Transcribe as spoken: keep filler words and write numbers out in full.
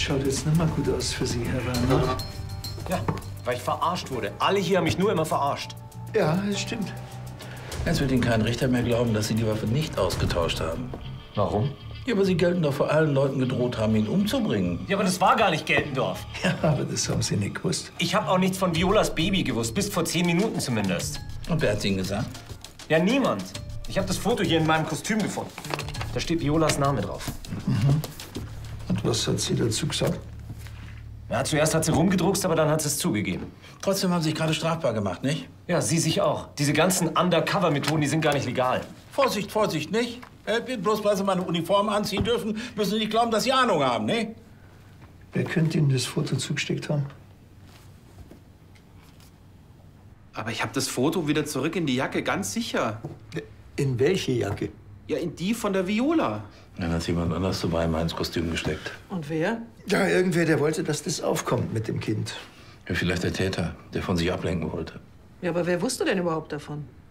schaut jetzt nicht mal gut aus für Sie, Herr Werner. Ja, weil ich verarscht wurde. Alle hier haben mich nur immer verarscht. Ja, das stimmt. Jetzt wird Ihnen kein Richter mehr glauben, dass Sie die Waffe nicht ausgetauscht haben. Warum? Ja, aber Sie gelten doch vor allen Leuten gedroht haben, ihn umzubringen. Ja, aber das war gar nicht Geltendorf. Ja, aber das haben Sie nicht gewusst. Ich habe auch nichts von Violas Baby gewusst, bis vor zehn Minuten zumindest. Und wer hat's Ihnen gesagt? Ja, niemand. Ich habe das Foto hier in meinem Kostüm gefunden. Da steht Violas Name drauf. Mhm. Und was hat sie dazu gesagt? Ja, zuerst hat sie rumgedruckst, aber dann hat sie es zugegeben. Trotzdem haben Sie sich gerade strafbar gemacht, nicht? Ja, sie sich auch. Diese ganzen Undercover-Methoden, die sind gar nicht legal. Vorsicht, Vorsicht, nicht? Äh, bloß weil Sie mal eine Uniform anziehen dürfen, müssen Sie nicht glauben, dass Sie Ahnung haben, ne? Wer könnte Ihnen das Foto zugesteckt haben? Aber ich habe das Foto wieder zurück in die Jacke, ganz sicher. In welche Jacke? Ja, in die von der Viola. Dann hat jemand anders zu Weimar ins Kostüm gesteckt. Und wer? Ja, irgendwer, der wollte, dass das aufkommt mit dem Kind. Ja, vielleicht der Täter, der von sich ablenken wollte. Ja, aber wer wusste denn überhaupt davon?